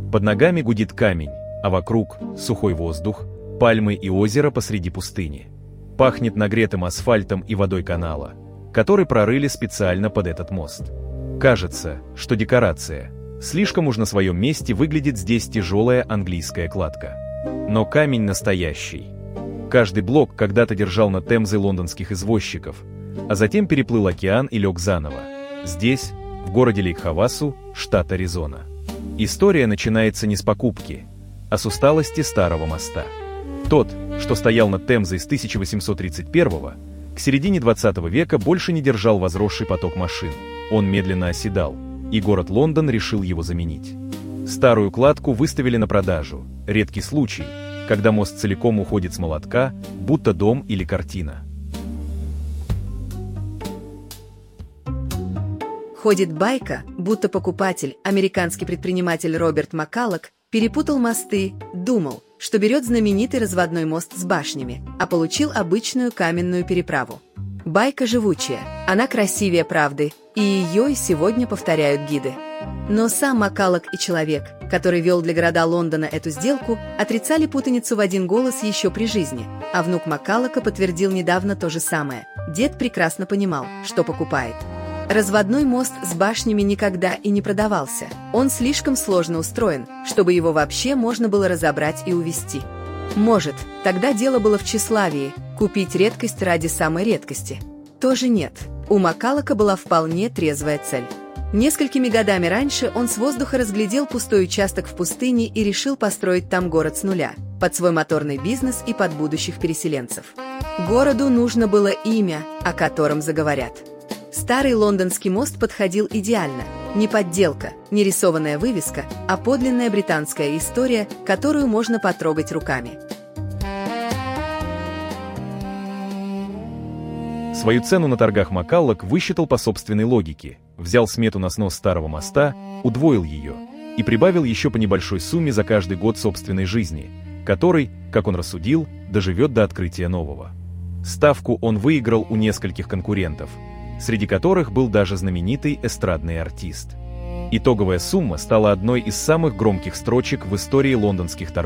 Под ногами гудит камень, а вокруг сухой воздух, пальмы и озеро посреди пустыни. Пахнет нагретым асфальтом и водой канала, который прорыли специально под этот мост. Кажется, что декорация. Слишком уж на своем месте выглядит здесь тяжелая английская кладка. Но камень настоящий. Каждый блок когда-то держал над Темзой лондонских извозчиков, а затем переплыл океан и лег заново. Здесь, в городе Лейк-Хавасу, штат Аризона. История начинается не с покупки, а с усталости старого моста. Тот, что стоял над Темзой с 1831-го, к середине 20 века больше не держал возросший поток машин. Он медленно оседал, и город Лондон решил его заменить. Старую кладку выставили на продажу. Редкий случай, когда мост целиком уходит с молотка, будто дом или картина. Ходит байка, будто покупатель, американский предприниматель Роберт Маккаллок, перепутал мосты, думал, что берет знаменитый разводной мост с башнями, а получил обычную каменную переправу. Байка живучая, она красивее правды, и ее и сегодня повторяют гиды. Но сам Маккаллок и человек, который вел для города Лондона эту сделку, отрицали путаницу в один голос еще при жизни, а внук Маккаллока подтвердил недавно то же самое. Дед прекрасно понимал, что покупает. Разводной мост с башнями никогда и не продавался. Он слишком сложно устроен, чтобы его вообще можно было разобрать и увезти. Может, тогда дело было в тщеславии – купить редкость ради самой редкости. Тоже нет. У Маккаллока была вполне трезвая цель. Несколькими годами раньше он с воздуха разглядел пустой участок в пустыне и решил построить там город с нуля, под свой моторный бизнес и под будущих переселенцев. Городу нужно было имя, о котором заговорят. Старый лондонский мост подходил идеально. Не подделка, не рисованная вывеска, а подлинная британская история, которую можно потрогать руками. Свою цену на торгах Маккаллок высчитал по собственной логике, взял смету на снос старого моста, удвоил ее и прибавил еще по небольшой сумме за каждый год собственной жизни, который, как он рассудил, доживет до открытия нового. Ставку он выиграл у нескольких конкурентов, среди которых был даже знаменитый эстрадный артист. Итоговая сумма стала одной из самых громких строчек в истории лондонских торгов.